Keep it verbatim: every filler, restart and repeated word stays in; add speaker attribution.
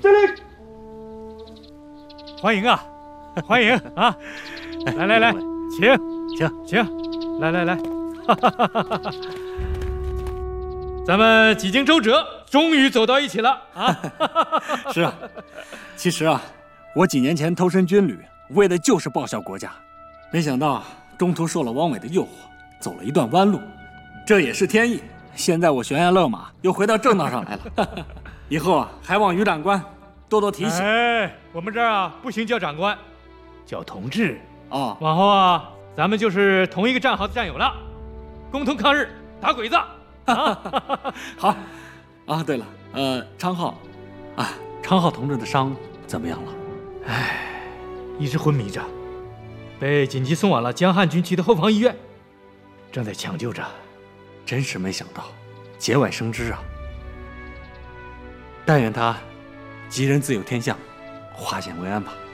Speaker 1: 敬礼！欢迎啊，欢迎啊！来来来，请请请，来来来，哈哈哈哈哈！咱们几经周折，终于走到一起了啊！
Speaker 2: 是啊，其实啊，我几年前投身军旅，为的就是报效国家，没想到中途受了汪伪的诱惑，走了一段弯路，这也是天意。现在我悬崖勒马，又回到正道上来了。以后啊，还望于长官多多提醒。
Speaker 1: 哎，我们这儿啊，不行叫长官，叫同志。
Speaker 2: 哦，
Speaker 1: 往后啊，咱们就是同一个战壕的战友了，共同抗日，打鬼子。啊，
Speaker 2: 好。啊，对了，呃，昌浩，啊，昌浩同志的伤怎么样了？
Speaker 1: 唉，一直昏迷着，被紧急送往了江汉军区的后方医院，正在抢救着。
Speaker 2: 真是没想到，节外生枝啊！但愿他吉人自有天相，化险为安吧。